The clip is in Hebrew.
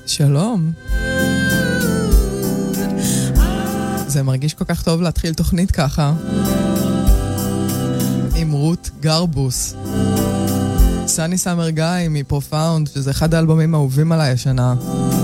שלום. זה מרגיש כל כך טוב להתחיל תוכנית ככה. עם רות גרבוס. סני סאמר גיא מפרופאונד, שזה אחד האלבומים האהובים עליי השנה.